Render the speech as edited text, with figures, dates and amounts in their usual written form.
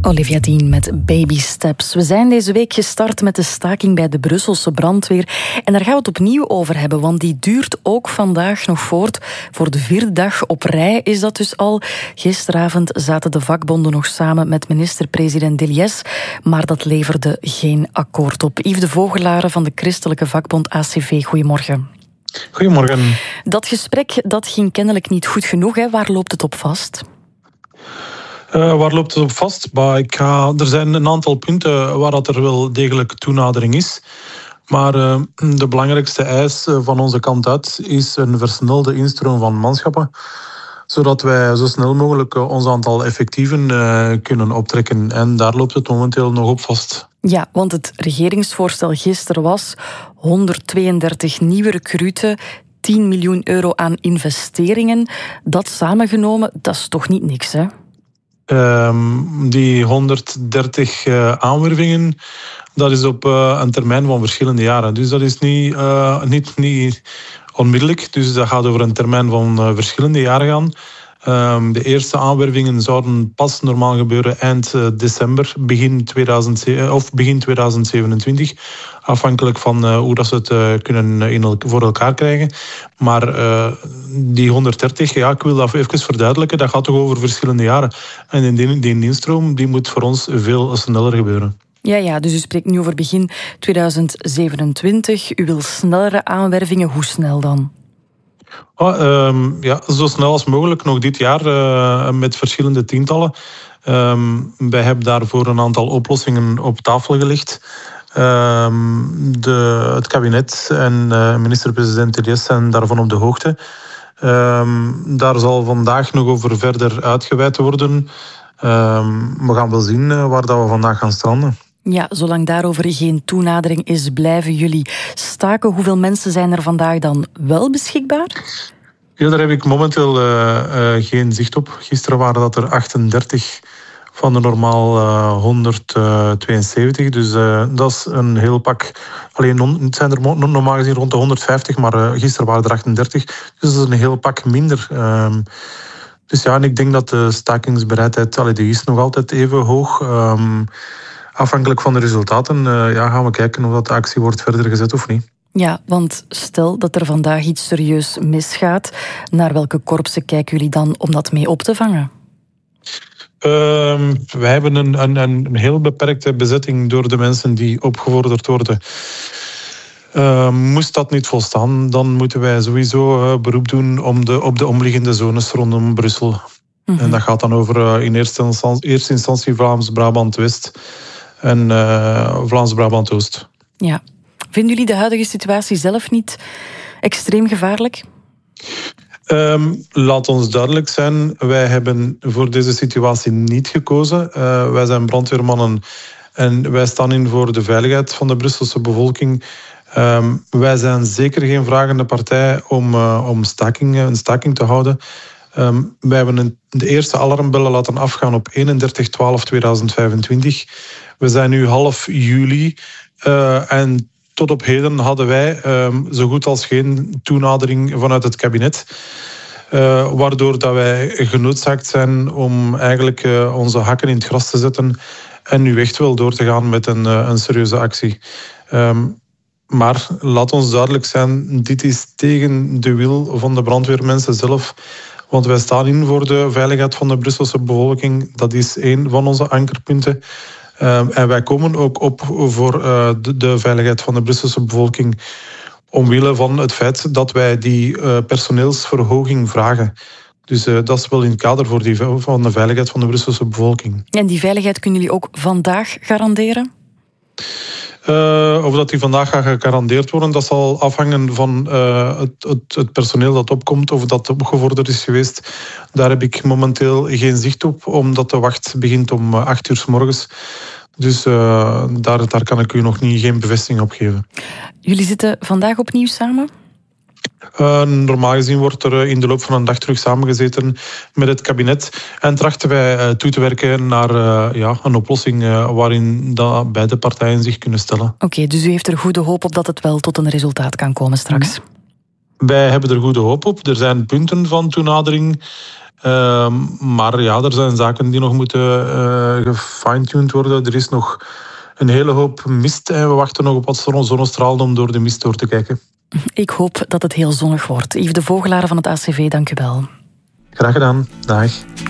Olivia Dean met Baby Steps. We zijn deze week gestart met de staking bij de Brusselse brandweer. En daar gaan we het opnieuw over hebben, want die duurt ook vandaag nog voort. Voor de 4e dag op rij is dat dus al. Gisteravond zaten de vakbonden nog samen met minister-president Deliès, maar dat leverde geen akkoord op. Yves de Vogelare van de christelijke vakbond ACV, goedemorgen. Goedemorgen. Dat gesprek dat ging kennelijk niet goed genoeg. Hè? Waar loopt het op vast? Waar loopt het op vast? Er zijn een aantal punten waar dat er wel degelijk toenadering is. Maar de belangrijkste eis van onze kant uit is een versnelde instroom van manschappen, zodat wij zo snel mogelijk ons aantal effectieven kunnen optrekken. En daar loopt het momenteel nog op vast. Ja, want het regeringsvoorstel gisteren was 132 nieuwe recruten, 10 miljoen euro aan investeringen. Dat samengenomen, dat is toch niet niks, hè? Die 130 aanwervingen, dat is op een termijn van verschillende jaren. Dus dat is niet onmiddellijk. Dus dat gaat over een termijn van verschillende jaren gaan. De eerste aanwervingen zouden pas normaal gebeuren eind december, begin 2027. Afhankelijk van hoe dat ze het kunnen voor elkaar krijgen. Maar die 130, ja, ik wil dat even verduidelijken, dat gaat toch over verschillende jaren. En die instroom die moet voor ons veel sneller gebeuren. Ja, dus u spreekt nu over begin 2027. U wil snellere aanwervingen. Hoe snel dan? Zo snel als mogelijk, nog dit jaar, met verschillende tientallen. Wij hebben daarvoor een aantal oplossingen op tafel gelegd. Het kabinet en minister-president Deliès zijn daarvan op de hoogte. Daar zal vandaag nog over verder uitgeweid worden. We gaan wel zien waar dat we vandaag gaan stranden. Ja, zolang daarover geen toenadering is, blijven jullie staken. Hoeveel mensen zijn er vandaag dan wel beschikbaar? Ja, daar heb ik momenteel geen zicht op. Gisteren waren dat er 38 van de normaal 172. Dus dat is een heel pak. Het zijn er normaal gezien rond de 150, maar gisteren waren er 38. Dus dat is een heel pak minder. Dus ja, en ik denk dat de stakingsbereidheid, die is nog altijd even hoog. Afhankelijk van de resultaten gaan we kijken of dat de actie wordt verder gezet of niet. Ja, want stel dat er vandaag iets serieus misgaat, naar welke korpsen kijken jullie dan om dat mee op te vangen? Wij hebben een heel beperkte bezetting door de mensen die opgevorderd worden. Moest dat niet volstaan, dan moeten wij sowieso beroep doen op de omliggende zones rondom Brussel. Mm-hmm. En dat gaat dan over in eerste instantie Vlaams-Brabant-West en Vlaams-Brabant-Oost. Ja. Vinden jullie de huidige situatie zelf niet extreem gevaarlijk? Laat ons duidelijk zijn, wij hebben voor deze situatie niet gekozen. Wij zijn brandweermannen en wij staan in voor de veiligheid van de Brusselse bevolking. Wij zijn zeker geen vragende partij om een staking te houden. Wij hebben de eerste alarmbellen laten afgaan op 31/12/2025. We zijn nu half juli en tot op heden hadden wij zo goed als geen toenadering vanuit het kabinet. Waardoor dat wij genoodzaakt zijn om eigenlijk onze hakken in het gras te zetten en nu echt wel door te gaan met een serieuze actie. Maar laat ons duidelijk zijn, dit is tegen de wil van de brandweermensen zelf. Want wij staan in voor de veiligheid van de Brusselse bevolking. Dat is een van onze ankerpunten. En wij komen ook op voor de veiligheid van de Brusselse bevolking omwille van het feit dat wij die personeelsverhoging vragen. Dus dat is wel in het kader van de veiligheid van de Brusselse bevolking. En die veiligheid kunnen jullie ook vandaag garanderen? Of dat die vandaag gaat gegarandeerd worden, dat zal afhangen van het personeel dat opkomt of dat opgevorderd is geweest. Daar heb ik momenteel geen zicht op, omdat de wacht begint om 8 uur 's morgens. Dus daar kan ik u nog geen bevestiging op geven. Jullie zitten vandaag opnieuw samen? Normaal gezien wordt er in de loop van een dag terug samengezeten met het kabinet en trachten wij toe te werken naar een oplossing waarin beide partijen zich kunnen stellen. Oké, dus u heeft er goede hoop op dat het wel tot een resultaat kan komen straks? Wij hebben er goede hoop op. Er zijn punten van toenadering. Maar ja, er zijn zaken die nog moeten gefine-tuned worden. Er is nog een hele hoop mist en we wachten nog op wat zonnestralen om door de mist door te kijken. Ik hoop dat het heel zonnig wordt. Yves de Vogelaar van het ACV, dank u wel. Graag gedaan. Dag.